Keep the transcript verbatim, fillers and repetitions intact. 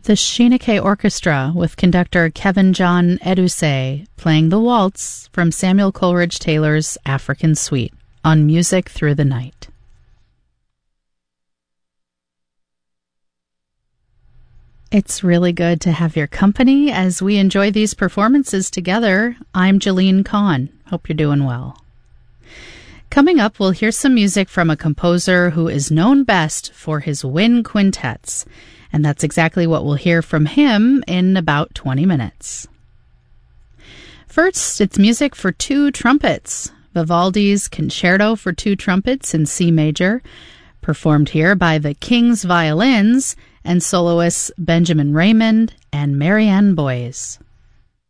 The Shinake Orchestra with conductor Kevin John Edusei playing the waltz from Samuel Coleridge Taylor's African Suite on Music Through the Night. It's really good to have your company as we enjoy these performances together. I'm Jeline Kahn. Hope you're doing well. Coming up, we'll hear some music from a composer who is known best for his wind quintets, and that's exactly what we'll hear from him in about twenty minutes. First, it's music for two trumpets, Vivaldi's Concerto for Two Trumpets in C major, performed here by the King's Violins and soloists Benjamin Raymond and Marianne Boyes.